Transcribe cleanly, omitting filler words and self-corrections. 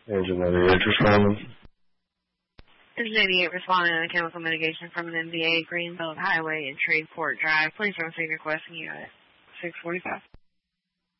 Engine 88 responding. Engine 88 responding on a chemical mitigation from an MVA, Greenbelt Highway and Tradeport Drive. Please proceed requesting you at 645.